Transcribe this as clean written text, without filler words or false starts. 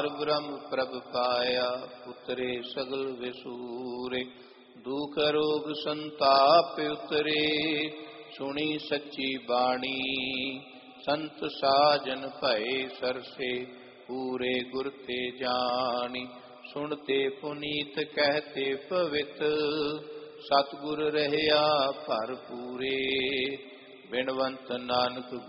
ਬ੍ਰਹਮ ਪ੍ਰਭ ਪਾਇਆ, ਉਤਰੇ ਸਗਲ ਵਿਸੂਰੇ। ਦੁਖ ਰੋਗ ਸੰਤਾਪ ਉਤਰੇ, ਸੁਣੀ ਸੱਚੀ ਬਾਣੀ। ਸੰਤ ਸਾਜਨ ਭਏ ਸਰਸੇ, ਪੂਰੇ ਗੁਰ ਤੇ ਜਾਣੀ। ਸੁਣਤੇ ਪੁਨੀਤ ਕਹਤੇ ਪਵਿੱਤ, ਸਤਿਗੁਰ ਰਹਿਆ ਭਰਪੂਰੇ। ਬਿਨਵੰਤ ਨਾਨਕ